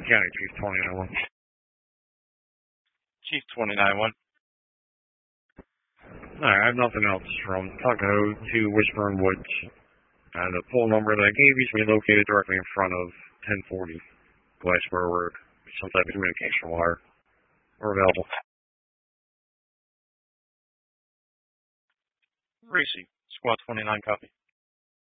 County Chief 29-1. Chief 29-1. Alright, I have nothing else from Tuckahoe to Whispering Woods. The phone number that I gave you should be located directly in front of 1040 Glassboro Road. Some type of communication wire. We're available. Racy, Squad 29, copy.